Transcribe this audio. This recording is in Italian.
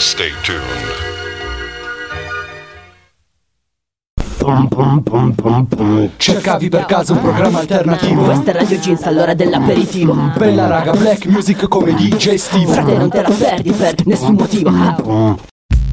Stay tuned. Cercavi per caso un programma alternativo? Questa è Radio Jeans all'ora dell'aperitivo. Bella raga, black music come DJ Steve. Frate, non te la perdi per nessun motivo.